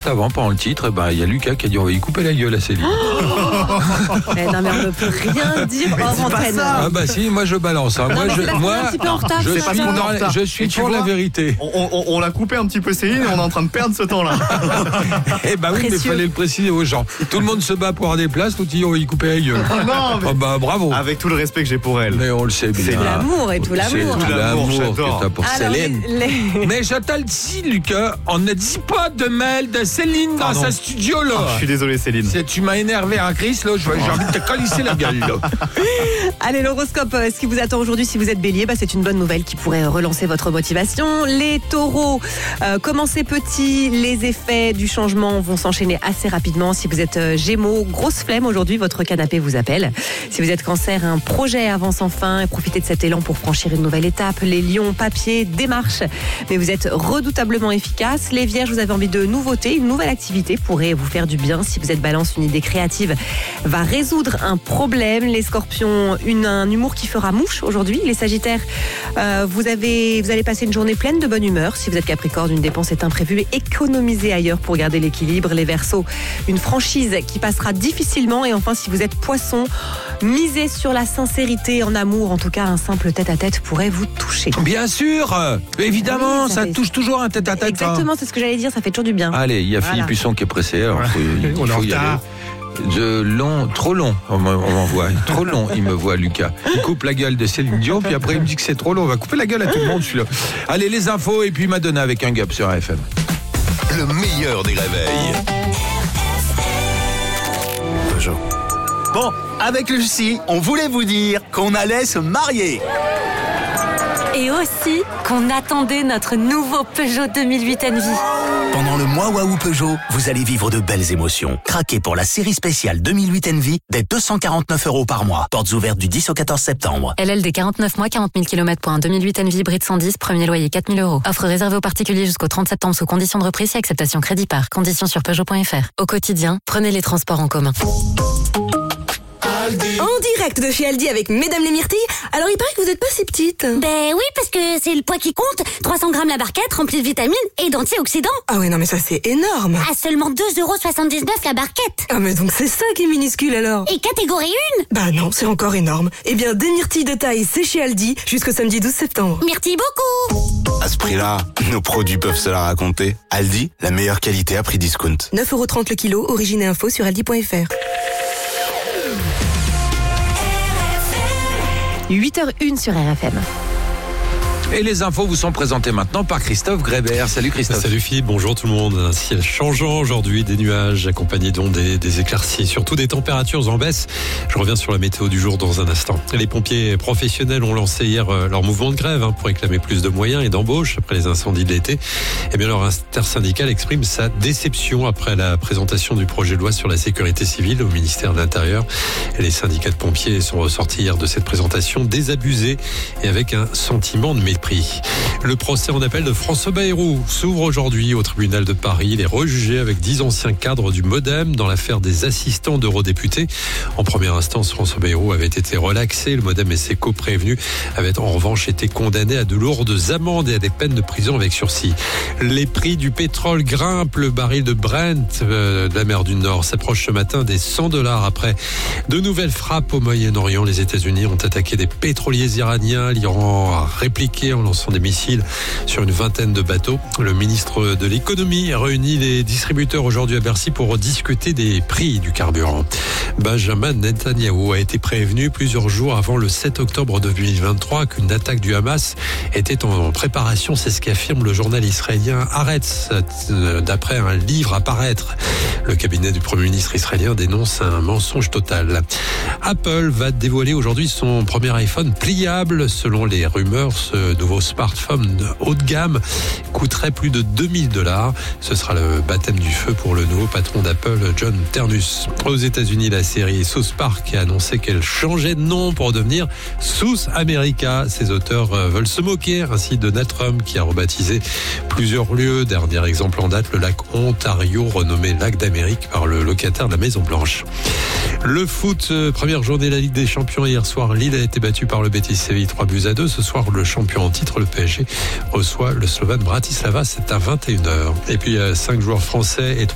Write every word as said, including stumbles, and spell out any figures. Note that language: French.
avant, pendant le titre, il ben, y a Lucas qui a dit on va y couper la gueule à Céline. Oh mais non mais on ne peut rien dire hors antenne. Ah bah si, moi je balance. Hein. Non, moi je, moi, un petit peu en retard, je, c'est suis, pas dans, je suis pour la vérité. On, on, on l'a coupé un petit peu Céline et on est en train de perdre ce temps-là. Eh bah oui, mais il fallait le préciser aux gens. Tout le monde se bat pour avoir des places, tout dit on va y couper la gueule. Oh non, mais... oh bah bravo. Avec tout le respect que j'ai pour elle. Mais on le sait bien. C'est l'amour et tout l'amour. C'est tout l'amour que t'as pour alors, Céline. Les, les... Mais je te le dis, Lucas, on ne dit pas de mal de Céline dans Pardon. sa studio là. Oh, je suis désolé Céline. C'est, tu m'as énervé à Chris là, j'ai envie de te colisser la gueule là. Allez, l'horoscope, ce qui vous attend aujourd'hui si vous êtes bélier, bah, c'est une bonne nouvelle qui pourrait relancer votre motivation. Les taureaux, euh, commencez petit, les effets du changement vont s'enchaîner assez rapidement. Si vous êtes euh, gémeaux, grosse flemme aujourd'hui, votre canapé vous appelle. Si vous êtes cancer, un projet avance enfin et profitez de cet élan pour franchir une nouvelle étape. Les lions, papier, démarche, mais vous êtes redoutablement efficace. Les vierges, vous avez envie de nouveautés, une nouvelle activité pourrait vous faire du bien. Si vous êtes balance, une idée créative va résoudre un problème. Les scorpions, une, un humour qui fera mouche aujourd'hui. Les sagittaires, euh, vous, avez, vous allez passer une journée pleine de bonne humeur. Si vous êtes capricorne, une dépense est imprévue et économisez ailleurs pour garder l'équilibre. Les verseaux, une franchise qui passera difficilement. Et enfin, si vous êtes poisson, misez sur la sincérité en amour. En tout cas, un simple tête-à-tête pourrait vous toucher. Bien sûr, évidemment, oui, ça, ça fait... touche toujours un tête-à-tête. Exactement, hein. C'est ce que j'allais dire, ça fait toujours du bien. Allez, il y a voilà. Philippe Husson qui est pressé, alors faut, il, on il faut en y retard. aller. De long, trop long, on m'envoie, trop long, il me voit Lucas. Il coupe la gueule de Céline Dion, puis après il me dit que c'est trop long, on va couper la gueule à tout le monde celui-là. Allez, les infos, et puis Madonna avec un gap sur R F M. Le meilleur des réveils. Peugeot. Bon, avec Lucie, on voulait vous dire qu'on allait se marier. Et aussi qu'on attendait notre nouveau Peugeot deux mille huit Envy. Pendant le mois Waouh Peugeot, vous allez vivre de belles émotions. Craquez pour la série spéciale deux mille huit Envy dès deux cent quarante-neuf euros par mois. Portes ouvertes du dix au quatorze septembre. L L D quarante-neuf mois, quarante mille kilomètres pour un deux mille huit Envy hybride cent dix, premier loyer quatre mille euros. Offre réservée aux particuliers jusqu'au trente septembre sous conditions de reprise et acceptation crédit par. Conditions sur Peugeot point F R. Au quotidien, prenez les transports en commun. En direct de chez Aldi avec Mesdames les Myrtilles. Alors il paraît que vous n'êtes pas si petite. Ben oui, parce que c'est le poids qui compte. trois cents grammes la barquette, remplie de vitamines et d'antioxydants. Ah ouais, non mais ça c'est énorme. À seulement deux euros soixante-dix-neuf la barquette. Ah mais donc c'est ça qui est minuscule alors. Et catégorie un. Bah non, c'est encore énorme. Eh bien, des myrtilles de taille, c'est chez Aldi jusqu'au samedi douze septembre. Myrtilles beaucoup. À ce prix-là, nos produits peuvent se la raconter. Aldi, la meilleure qualité à prix discount. neuf euros trente le kilo, origine et info sur aldi point F R. huit heures une sur R F M. Et les infos vous sont présentées maintenant par Christophe Grébert. Salut Christophe. Salut Philippe, bonjour tout le monde. Un ciel changeant aujourd'hui, des nuages accompagnés d'ondes et des éclaircies, surtout des températures en baisse. Je reviens sur la météo du jour dans un instant. Les pompiers professionnels ont lancé hier leur mouvement de grève hein, pour réclamer plus de moyens et d'embauche après les incendies de l'été. Et bien leur intersyndical exprime sa déception après la présentation du projet de loi sur la sécurité civile au ministère de l'Intérieur. Et les syndicats de pompiers sont ressortis hier de cette présentation désabusés et avec un sentiment de mépris. Le procès en appel de François Bayrou s'ouvre aujourd'hui au tribunal de Paris. Il est rejugé avec dix anciens cadres du Modem dans l'affaire des assistants d'eurodéputés. En première instance, François Bayrou avait été relaxé. Le Modem et ses co-prévenus avaient en revanche été condamnés à de lourdes amendes et à des peines de prison avec sursis. Les prix du pétrole grimpent. Le baril de Brent euh, de la mer du Nord s'approche ce matin des cent dollars après de nouvelles frappes au Moyen-Orient. Les États-Unis ont attaqué des pétroliers iraniens. L'Iran a répliqué en lançant des missiles sur une vingtaine de bateaux. Le ministre de l'économie a réuni les distributeurs aujourd'hui à Bercy pour discuter des prix du carburant. Benjamin Netanyahou a été prévenu plusieurs jours avant le sept octobre deux mille vingt-trois qu'une attaque du Hamas était en préparation. C'est ce qu'affirme le journal israélien Haaretz d'après un livre à paraître. Le cabinet du Premier ministre israélien dénonce un mensonge total. Apple va dévoiler aujourd'hui son premier iPhone pliable. Selon les rumeurs, ce nouveau smartphone haut de gamme coûterait plus de deux mille dollars. Ce sera le baptême du feu pour le nouveau patron d'Apple, John Ternus. Aux États-Unis, la série South Park a annoncé qu'elle changeait de nom pour devenir South America. Ses auteurs veulent se moquer ainsi de Donald Trump qui a rebaptisé plusieurs lieux. Dernier exemple en date, le lac Ontario, renommé lac d'Amérique par le locataire de la Maison Blanche. Le foot, première journée de la Ligue des Champions. Hier soir, Lille a été battu par le Betis Séville trois buts à deux. Ce soir, le champion en titre, le P S G, reçoit le Slovan Bratislava. C'est à vingt et une heures. Et puis, cinq joueurs français et